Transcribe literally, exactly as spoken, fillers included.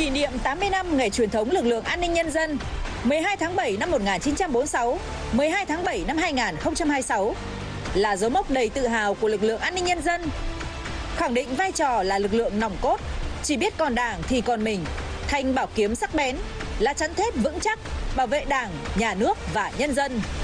Kỷ niệm tám mươi năm ngày truyền thống lực lượng an ninh nhân dân mười hai tháng bảy năm một nghìn chín trăm bốn mươi sáu, mười hai tháng bảy năm hai nghìn không trăm hai mươi sáu là dấu mốc đầy tự hào của lực lượng an ninh nhân dân. Khẳng định vai trò là lực lượng nòng cốt, chỉ biết còn Đảng thì còn mình, thanh bảo kiếm sắc bén, là chắn thép vững chắc bảo vệ Đảng, nhà nước và nhân dân.